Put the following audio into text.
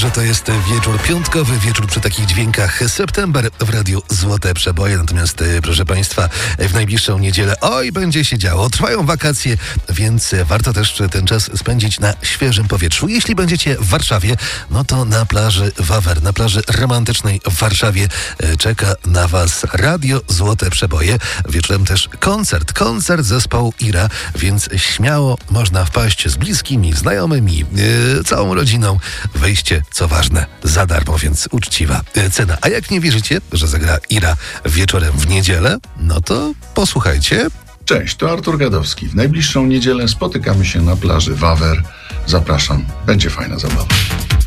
że to jest wieczór piątkowy, wieczór przy takich dźwiękach. September w Radiu Złote Przeboje. Natomiast, proszę Państwa, w najbliższą niedzielę będzie się działo. Trwają wakacje, więc warto też ten czas spędzić na świeżym powietrzu. Jeśli będziecie w Warszawie, no to na plaży Wawer, na plaży romantycznej w Warszawie czeka na Was Radio Złote Przeboje. Wieczorem też koncert zespołu Ira, więc śmiało można wpaść z bliskimi, znajomymi, całą rodziną. Wejście, co ważne, za darmo, więc uczciwa cena. A jak nie wierzycie, że zagra Ira wieczorem w niedzielę, no to posłuchajcie. Cześć, to Artur Gadowski. W najbliższą niedzielę spotykamy się na plaży Wawer. Zapraszam, będzie fajna zabawa.